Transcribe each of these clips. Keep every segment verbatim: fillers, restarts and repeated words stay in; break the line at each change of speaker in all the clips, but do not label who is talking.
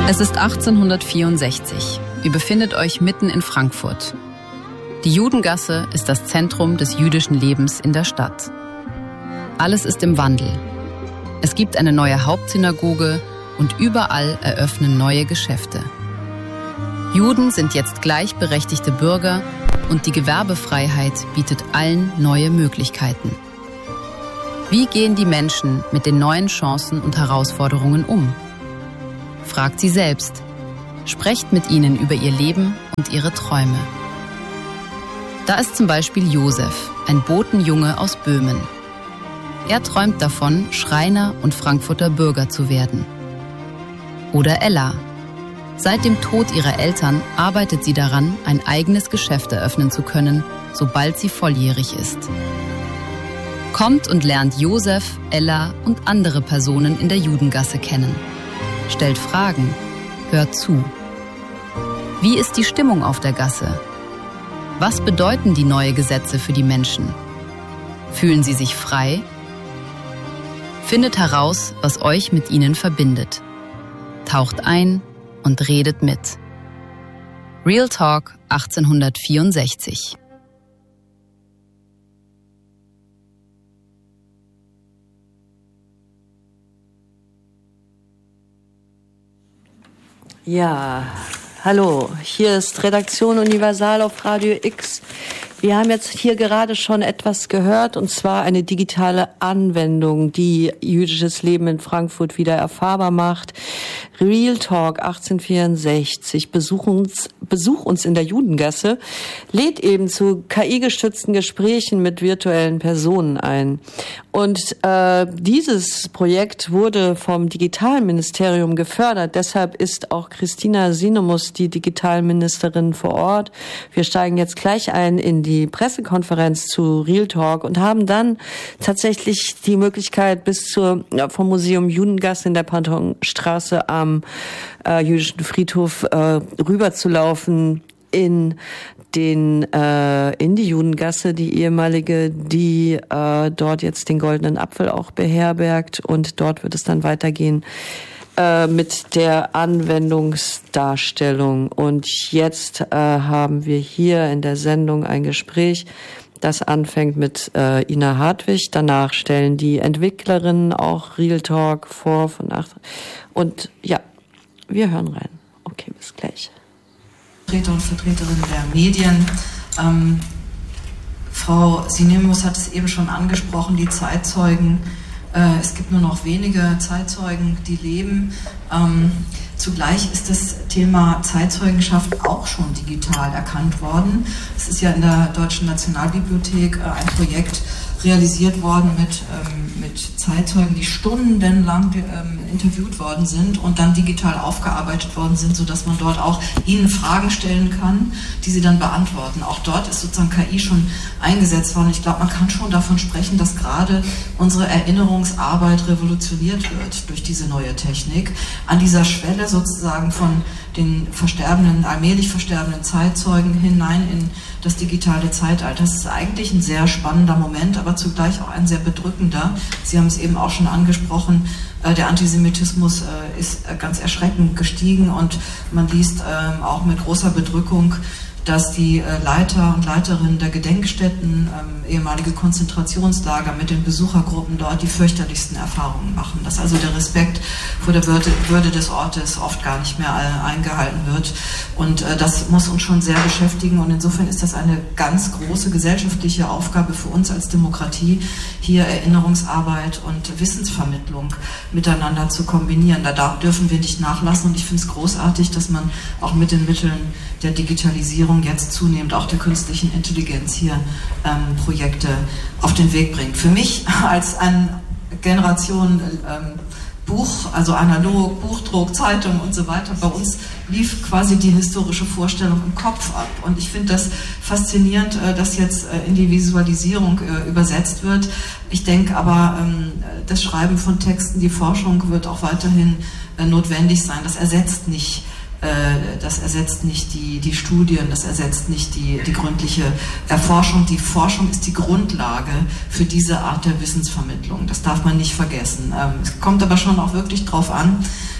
Es ist achtzehnhundertvierundsechzig. Ihr befindet euch mitten in Frankfurt. Die Judengasse ist das Zentrum des jüdischen Lebens in der Stadt. Alles ist im Wandel. Es gibt eine neue Hauptsynagoge und überall eröffnen neue Geschäfte. Juden sind jetzt gleichberechtigte Bürger und die Gewerbefreiheit bietet allen neue Möglichkeiten. Wie gehen die Menschen mit den neuen Chancen und Herausforderungen um? Fragt sie selbst. Sprecht mit ihnen über ihr Leben und ihre Träume. Da ist zum Beispiel Josef, ein Botenjunge aus Böhmen. Er träumt davon, Schreiner und Frankfurter Bürger zu werden. Oder Ella. Seit dem Tod ihrer Eltern arbeitet sie daran, ein eigenes Geschäft eröffnen zu können, sobald sie volljährig ist. Kommt und lernt Josef, Ella und andere Personen in der Judengasse kennen. Stellt Fragen, hört zu. Wie ist die Stimmung auf der Gasse? Was bedeuten die neuen Gesetze für die Menschen? Fühlen sie sich frei? Findet heraus, was euch mit ihnen verbindet. Taucht ein und redet mit. Real Talk achtzehnhundertvierundsechzig.
Ja, hallo, hier ist Redaktion Universal auf Radio X. Wir haben jetzt hier gerade schon etwas gehört, und zwar eine digitale Anwendung, die jüdisches Leben in Frankfurt wieder erfahrbar macht. Real Talk achtzehnhundertvierundsechzig, Besuch uns, Besuch uns in der Judengasse, lädt eben zu K I-gestützten Gesprächen mit virtuellen Personen ein. Und äh, dieses Projekt wurde vom Digitalministerium gefördert. Deshalb ist auch Christina Sinemus die Digitalministerin vor Ort. Wir steigen jetzt gleich ein in die Pressekonferenz zu Real Talk und haben dann tatsächlich die Möglichkeit, bis zur ja, vom Museum Judengasse in der Pantheonstraße am äh, jüdischen Friedhof äh, rüberzulaufen in den äh, in die Judengasse, die ehemalige, die äh, dort jetzt den Goldenen Apfel auch beherbergt, und dort wird es dann weitergehen äh, mit der Anwendungsdarstellung. Und jetzt äh, haben wir hier in der Sendung ein Gespräch, das anfängt mit äh, Ina Hartwig. Danach stellen die Entwicklerinnen auch Real Talk vor von acht. Und ja, wir hören rein. Okay, bis gleich.
Vertreter und Vertreterinnen der Medien. Ähm, Frau Sinemus hat es eben schon angesprochen, die Zeitzeugen. Äh, es gibt nur noch wenige Zeitzeugen, die leben. Ähm, zugleich ist das Thema Zeitzeugenschaft auch schon digital erkannt worden. Es ist ja in der Deutschen Nationalbibliothek äh, ein Projekt realisiert worden mit, ähm, mit Zeitzeugen, die stundenlang ähm, interviewt worden sind und dann digital aufgearbeitet worden sind, sodass man dort auch ihnen Fragen stellen kann, die sie dann beantworten. Auch dort ist sozusagen K I schon eingesetzt worden. Ich glaube, man kann schon davon sprechen, dass gerade unsere Erinnerungsarbeit revolutioniert wird durch diese neue Technik. An dieser Schwelle sozusagen von den versterbenden, allmählich versterbenden Zeitzeugen hinein in das digitale Zeitalter. Das ist eigentlich ein sehr spannender Moment, aber zugleich auch ein sehr bedrückender. Sie haben es eben auch schon angesprochen, äh, der Antisemitismus äh, ist äh, ganz erschreckend gestiegen, und man liest äh, auch mit großer Bedrückung, dass die äh, Leiter und Leiterinnen der Gedenkstätten, ähm, ehemalige Konzentrationslager mit den Besuchergruppen dort die fürchterlichsten Erfahrungen machen. Dass also der Respekt vor der Würde, Würde des Ortes oft gar nicht mehr äh, eingehalten wird. Und äh, das muss uns schon sehr beschäftigen. Und insofern ist das eine ganz große gesellschaftliche Aufgabe für uns als Demokratie, hier Erinnerungsarbeit und Wissensvermittlung miteinander zu kombinieren. Da darf, dürfen wir nicht nachlassen. Und ich finde es großartig, dass man auch mit den Mitteln der Digitalisierung jetzt zunehmend auch der künstlichen Intelligenz hier ähm, Projekte auf den Weg bringt. Für mich als eine Generation ähm, Buch, also analog, Buchdruck, Zeitung und so weiter, bei uns lief quasi die historische Vorstellung im Kopf ab. Und ich finde das faszinierend, äh, dass jetzt äh, in die Visualisierung äh, übersetzt wird. Ich denke aber, ähm, das Schreiben von Texten, die Forschung wird auch weiterhin äh, notwendig sein. Das ersetzt nicht Das ersetzt nicht die, die Studien, das ersetzt nicht die, die gründliche Erforschung. Die Forschung ist die Grundlage für diese Art der Wissensvermittlung. Das darf man nicht vergessen. Es kommt aber schon auch wirklich drauf an,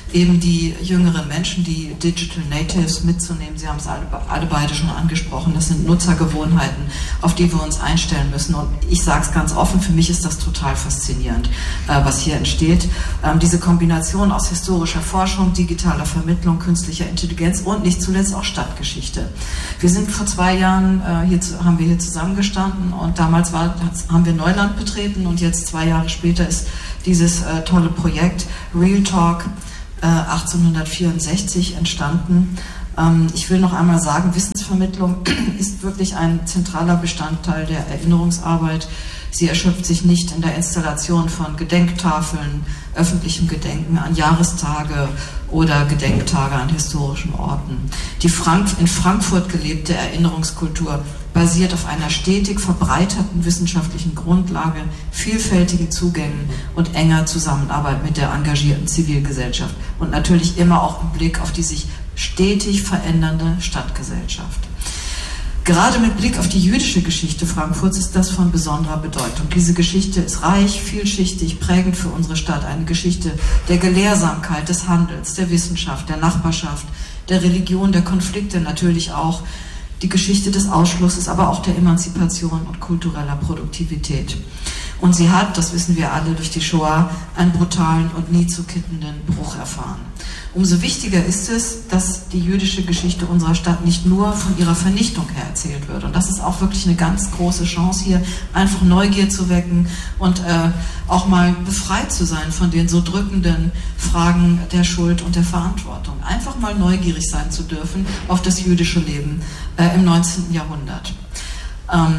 eben die jüngeren Menschen, die Digital Natives mitzunehmen. Sie haben es alle, alle beide schon angesprochen. Das sind Nutzergewohnheiten, auf die wir uns einstellen müssen. Und ich sage es ganz offen, für mich ist das total faszinierend, äh, was hier entsteht. Ähm, diese Kombination aus historischer Forschung, digitaler Vermittlung, künstlicher Intelligenz und nicht zuletzt auch Stadtgeschichte. Wir sind vor zwei Jahren, äh, hier zu, haben wir hier zusammengestanden und damals war, haben wir Neuland betreten und jetzt zwei Jahre später ist dieses äh, tolle Projekt Real Talk achtzehnhundertvierundsechzig entstanden. Ich will noch einmal sagen, Wissensvermittlung ist wirklich ein zentraler Bestandteil der Erinnerungsarbeit. Sie erschöpft sich nicht in der Installation von Gedenktafeln, öffentlichem Gedenken an Jahrestage oder Gedenktage an historischen Orten. Die Frank- in Frankfurt gelebte Erinnerungskultur basiert auf einer stetig verbreiterten wissenschaftlichen Grundlage, vielfältigen Zugängen und enger Zusammenarbeit mit der engagierten Zivilgesellschaft und natürlich immer auch im Blick auf die sich stetig verändernde Stadtgesellschaft. Gerade mit Blick auf die jüdische Geschichte Frankfurts ist das von besonderer Bedeutung. Diese Geschichte ist reich, vielschichtig, prägend für unsere Stadt. Eine Geschichte der Gelehrsamkeit, des Handels, der Wissenschaft, der Nachbarschaft, der Religion, der Konflikte, natürlich auch die Geschichte des Ausschlusses, aber auch der Emanzipation und kultureller Produktivität. Und sie hat, das wissen wir alle durch die Shoah, einen brutalen und nie zu kittenden Bruch erfahren. Umso wichtiger ist es, dass die jüdische Geschichte unserer Stadt nicht nur von ihrer Vernichtung her erzählt wird. Und das ist auch wirklich eine ganz große Chance hier, einfach Neugier zu wecken und äh, auch mal befreit zu sein von den so drückenden Fragen der Schuld und der Verantwortung. Einfach mal neugierig sein zu dürfen auf das jüdische Leben äh, im neunzehnten Jahrhundert. Ähm,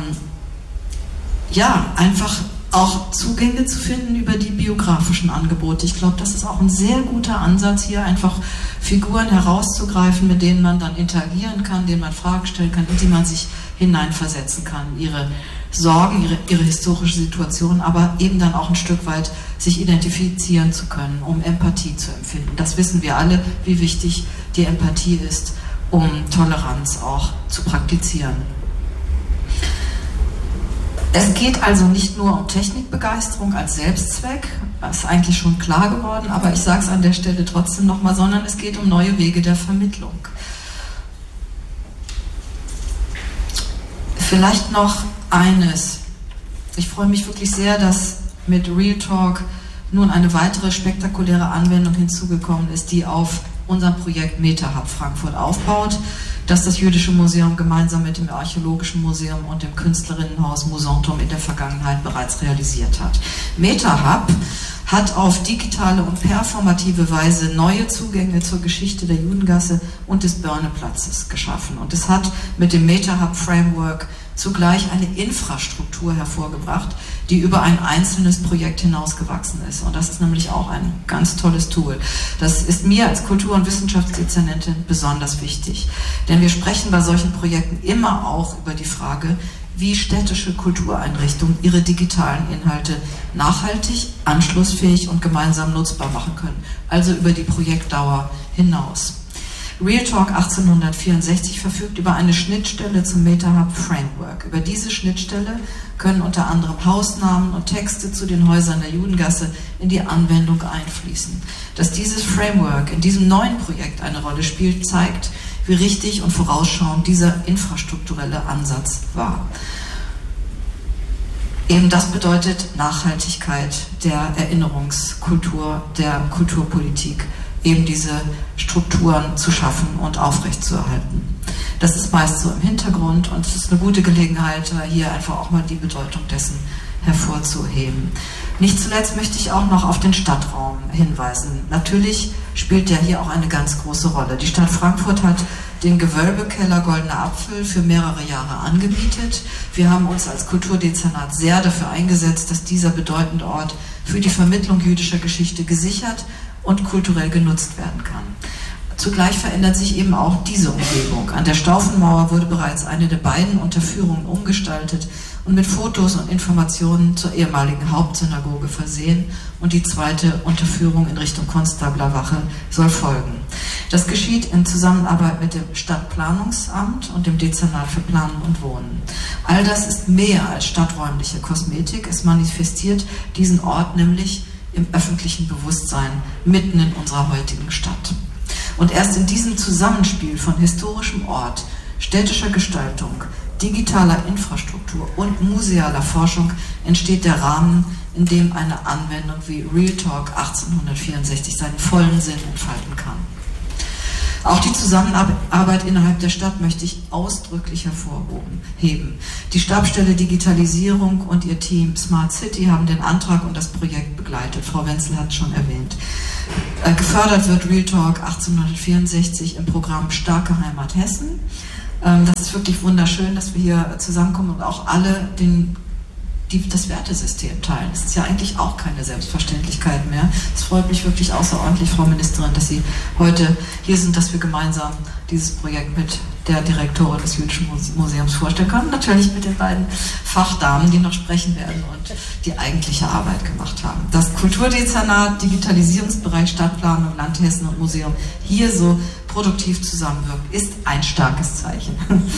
ja, einfach auch Zugänge zu finden über die biografischen Angebote. Ich glaube, das ist auch ein sehr guter Ansatz, hier einfach Figuren herauszugreifen, mit denen man dann interagieren kann, denen man Fragen stellen kann, in die man sich hineinversetzen kann, ihre Sorgen, ihre, ihre historische Situation, aber eben dann auch ein Stück weit sich identifizieren zu können, um Empathie zu empfinden. Das wissen wir alle, wie wichtig die Empathie ist, um Toleranz auch zu praktizieren. Es geht also nicht nur um Technikbegeisterung als Selbstzweck, das ist eigentlich schon klar geworden, aber ich sage es an der Stelle trotzdem nochmal, sondern es geht um neue Wege der Vermittlung. Vielleicht noch eines. Ich freue mich wirklich sehr, dass mit Real Talk nun eine weitere spektakuläre Anwendung hinzugekommen ist, die auf unserem Projekt MetaHub Frankfurt aufbaut, das das Jüdische Museum gemeinsam mit dem Archäologischen Museum und dem Künstlerinnenhaus Musantum in der Vergangenheit bereits realisiert hat. MetaHub hat auf digitale und performative Weise neue Zugänge zur Geschichte der Judengasse und des Börneplatzes geschaffen. Und es hat mit dem MetaHub Framework zugleich eine Infrastruktur hervorgebracht, die über ein einzelnes Projekt hinausgewachsen ist. Und das ist nämlich auch ein ganz tolles Tool. Das ist mir als Kultur- und Wissenschaftsdezernentin besonders wichtig. Denn wir sprechen bei solchen Projekten immer auch über die Frage, wie städtische Kultureinrichtungen ihre digitalen Inhalte nachhaltig, anschlussfähig und gemeinsam nutzbar machen können. Also über die Projektdauer hinaus. Real Talk achtzehnhundertvierundsechzig verfügt über eine Schnittstelle zum MetaHub Framework. Über diese Schnittstelle können unter anderem Hausnamen und Texte zu den Häusern der Judengasse in die Anwendung einfließen. Dass dieses Framework in diesem neuen Projekt eine Rolle spielt, zeigt, wie richtig und vorausschauend dieser infrastrukturelle Ansatz war. Eben das bedeutet Nachhaltigkeit der Erinnerungskultur, der Kulturpolitik, eben diese Strukturen zu schaffen und aufrechtzuerhalten. Das ist meist so im Hintergrund und es ist eine gute Gelegenheit, hier einfach auch mal die Bedeutung dessen hervorzuheben. Nicht zuletzt möchte ich auch noch auf den Stadtraum hinweisen. Natürlich spielt der hier auch eine ganz große Rolle. Die Stadt Frankfurt hat den Gewölbekeller Goldener Apfel für mehrere Jahre angemietet. Wir haben uns als Kulturdezernat sehr dafür eingesetzt, dass dieser bedeutende Ort für die Vermittlung jüdischer Geschichte gesichert und kulturell genutzt werden kann. Zugleich verändert sich eben auch diese Umgebung. An der Staufenmauer wurde bereits eine der beiden Unterführungen umgestaltet und mit Fotos und Informationen zur ehemaligen Hauptsynagoge versehen und die zweite Unterführung in Richtung Konstablerwache soll folgen. Das geschieht in Zusammenarbeit mit dem Stadtplanungsamt und dem Dezernat für Planen und Wohnen. All das ist mehr als stadträumliche Kosmetik. Es manifestiert diesen Ort nämlich im öffentlichen Bewusstsein mitten in unserer heutigen Stadt. Und erst in diesem Zusammenspiel von historischem Ort, städtischer Gestaltung, digitaler Infrastruktur und musealer Forschung entsteht der Rahmen, in dem eine Anwendung wie Real Talk achtzehnhundertvierundsechzig seinen vollen Sinn entfalten kann. Auch die Zusammenarbeit innerhalb der Stadt möchte ich ausdrücklich hervorheben. Die Stabsstelle Digitalisierung und ihr Team Smart City haben den Antrag und das Projekt begleitet. Frau Wenzel hat es schon erwähnt. Äh, gefördert wird Real Talk achtzehnhundertvierundsechzig im Programm Starke Heimat Hessen. Ähm, das ist wirklich wunderschön, dass wir hier zusammenkommen und auch alle den Die, das Wertesystem teilen. Das ist ja eigentlich auch keine Selbstverständlichkeit mehr. Es freut mich wirklich außerordentlich, Frau Ministerin, dass Sie heute hier sind, dass wir gemeinsam dieses Projekt mit der Direktorin des Jüdischen Museums vorstellen können. Natürlich mit den beiden Fachdamen, die noch sprechen werden und die eigentliche Arbeit gemacht haben. Das Kulturdezernat, Digitalisierungsbereich, Stadtplanung, Land Hessen und Museum hier so produktiv zusammenwirken, ist ein starkes Zeichen.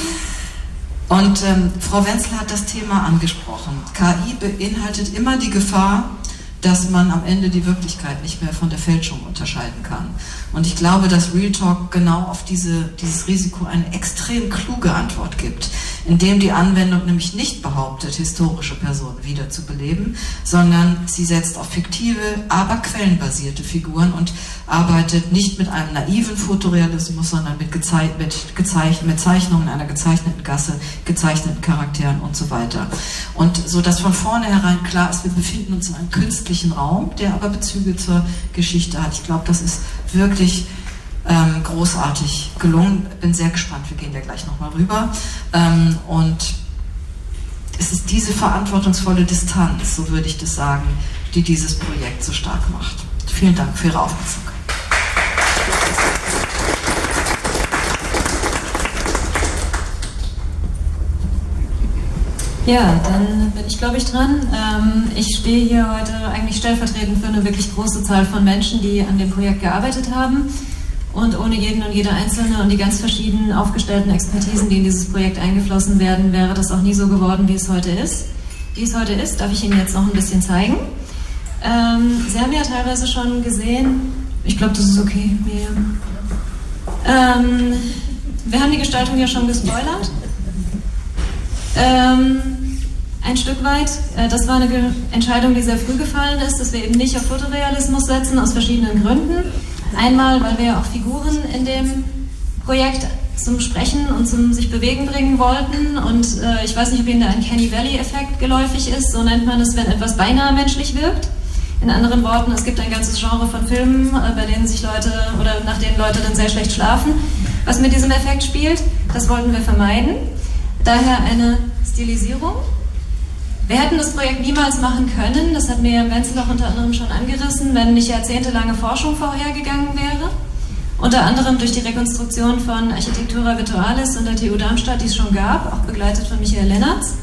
Und ähm, Frau Wenzel hat das Thema angesprochen. K I beinhaltet immer die Gefahr, dass man am Ende die Wirklichkeit nicht mehr von der Fälschung unterscheiden kann. Und ich glaube, dass Real Talk genau auf diese, dieses Risiko eine extrem kluge Antwort gibt, indem die Anwendung nämlich nicht behauptet, historische Personen wiederzubeleben, sondern sie setzt auf fiktive, aber quellenbasierte Figuren und arbeitet nicht mit einem naiven Fotorealismus, sondern mit, gezei mit, gezeichn mit Zeichnungen einer gezeichneten Gasse, gezeichneten Charakteren und so weiter. Und so, dass von vornherein klar ist, wir befinden uns in einem künstlichen Raum, der aber Bezüge zur Geschichte hat. Ich glaube, das ist wirklich ähm, großartig gelungen. Bin sehr gespannt, wir gehen ja gleich nochmal rüber. Ähm, und es ist diese verantwortungsvolle Distanz, so würde ich das sagen, die dieses Projekt so stark macht. Vielen Dank für Ihre Aufmerksamkeit.
Ja, dann bin ich, glaube ich, dran. Ähm, ich stehe hier heute eigentlich stellvertretend für eine wirklich große Zahl von Menschen, die an dem Projekt gearbeitet haben. Und ohne jeden und jede Einzelne und die ganz verschieden aufgestellten Expertisen, die in dieses Projekt eingeflossen werden, wäre das auch nie so geworden, wie es heute ist. Wie es heute ist, darf ich Ihnen jetzt noch ein bisschen zeigen. Ähm, Sie haben ja teilweise schon gesehen, ich glaube, das ist okay, Miriam. Ähm, wir haben die Gestaltung ja schon gespoilert. Ähm, ein Stück weit. Äh, das war eine Ge Entscheidung, die sehr früh gefallen ist, dass wir eben nicht auf Fotorealismus setzen, aus verschiedenen Gründen. Einmal, weil wir ja auch Figuren in dem Projekt zum Sprechen und zum sich bewegen bringen wollten. Und äh, ich weiß nicht, ob Ihnen da ein Kenny Valley-Effekt geläufig ist. So nennt man es, wenn etwas beinahe menschlich wirkt. In anderen Worten, es gibt ein ganzes Genre von Filmen, äh, bei denen sich Leute oder nach denen Leute dann sehr schlecht schlafen, was mit diesem Effekt spielt. Das wollten wir vermeiden. Daher eine Stilisierung. Wir hätten das Projekt niemals machen können, das hat Miriam Wenzel auch unter anderem schon angerissen, wenn nicht jahrzehntelange Forschung vorhergegangen wäre. Unter anderem durch die Rekonstruktion von Architectura Virtualis und der T U Darmstadt, die es schon gab, auch begleitet von Michael Lennertz.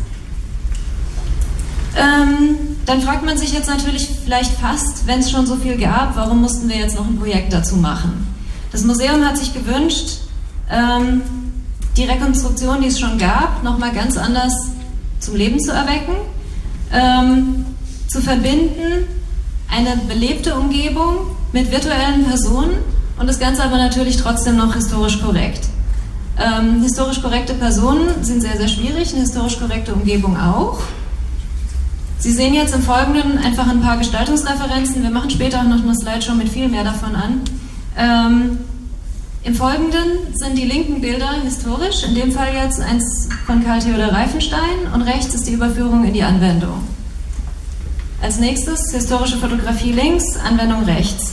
Ähm, dann fragt man sich jetzt natürlich vielleicht fast, wenn es schon so viel gab, warum mussten wir jetzt noch ein Projekt dazu machen? Das Museum hat sich gewünscht, ähm, die Rekonstruktion, die es schon gab, nochmal ganz anders zum Leben zu erwecken, ähm, zu verbinden, eine belebte Umgebung mit virtuellen Personen und das Ganze aber natürlich trotzdem noch historisch korrekt. Ähm, historisch korrekte Personen sind sehr, sehr schwierig, eine historisch korrekte Umgebung auch. Sie sehen jetzt im Folgenden einfach ein paar Gestaltungsreferenzen, wir machen später auch noch eine Slideshow mit viel mehr davon an. Ähm, Im Folgenden sind die linken Bilder historisch, in dem Fall jetzt eins von Karl Theodor Reifenstein und rechts ist die Überführung in die Anwendung. Als nächstes historische Fotografie links, Anwendung rechts.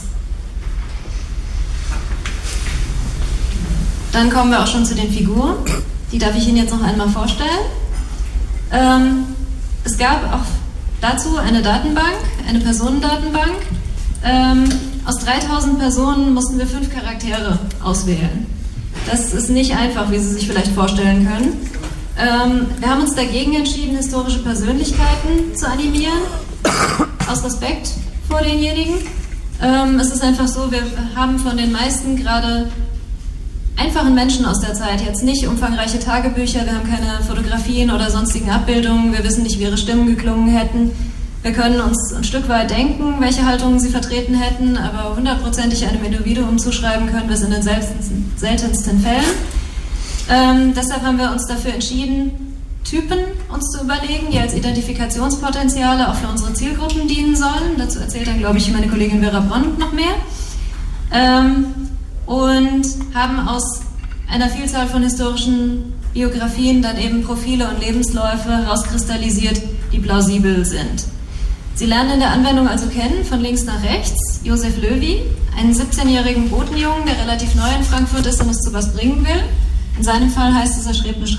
Dann kommen wir auch schon zu den Figuren, die darf ich Ihnen jetzt noch einmal vorstellen. Ähm, es gab auch dazu eine Datenbank, eine Personendatenbank. Ähm, Aus dreitausend Personen mussten wir fünf Charaktere auswählen. Das ist nicht einfach, wie Sie sich vielleicht vorstellen können. Ähm, wir haben uns dagegen entschieden, historische Persönlichkeiten zu animieren, aus Respekt vor denjenigen. Ähm, es ist einfach so, wir haben von den meisten gerade einfachen Menschen aus der Zeit jetzt nicht umfangreiche Tagebücher, wir haben keine Fotografien oder sonstigen Abbildungen, wir wissen nicht, wie ihre Stimmen geklungen hätten. Wir können uns ein Stück weit denken, welche Haltungen sie vertreten hätten, aber hundertprozentig einem Individuum zuschreiben können wir es in den seltensten, seltensten Fällen. Ähm, deshalb haben wir uns dafür entschieden, Typen uns zu überlegen, die als Identifikationspotenziale auch für unsere Zielgruppen dienen sollen. Dazu erzählt dann, glaube ich, meine Kollegin Vera Brond noch mehr. Ähm, und haben aus einer Vielzahl von historischen Biografien dann eben Profile und Lebensläufe herauskristallisiert, die plausibel sind. Sie lernen in der Anwendung also kennen, von links nach rechts, Josef Löwy, einen siebzehnjährigen Botenjungen, der relativ neu in Frankfurt ist und es zu was bringen will. In seinem Fall heißt es, er schreibt eine